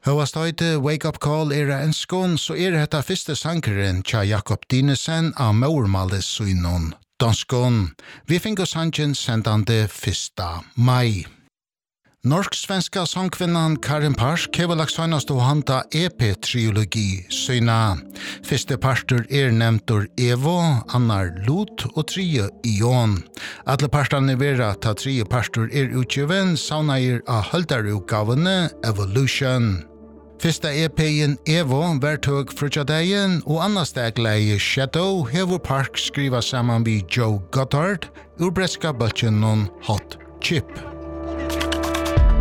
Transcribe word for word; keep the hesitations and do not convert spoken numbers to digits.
Høvast høyde Wake Up Call er en skån, så er dette første sangeren tja Jakob Dinesen av Maurmales synon danskån. Vi finner sangen sendande første mai. Norsk-svenska sangkvinnan Karin Parsk hever lagt søgnast å handa E P-triologi syna. Fyrste parter er nevntor Evo, annar Lot og tredje Ion. Alle parterne vera ta tredje parter er utgiven, saunair av høldarutgavene Evolution. Fyrsta E P-en Evo vertog frutjadeien, og annars dagleie Shadow hever Park skriva saman vi Joe Goddard ur breska bøtjen non Hot Chip.